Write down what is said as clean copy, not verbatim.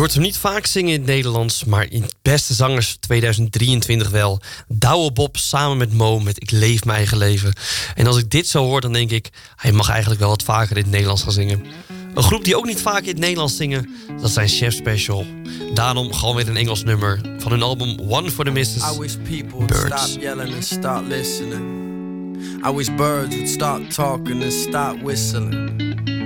hoort hem niet vaak zingen in het Nederlands, maar in Beste Zangers 2023 wel. Douwe Bob samen met Mo met Ik Leef Mijn Eigen Leven. En als ik dit zo hoor, dan denk ik, hij mag eigenlijk wel wat vaker in het Nederlands gaan zingen. Een groep die ook niet vaak in het Nederlands zingen, dat zijn Chef Special. Daarom gewoon weer een Engels nummer van hun album One for the Misses. I wish people would stop yelling and start listening. I wish birds would start talking and start whistling.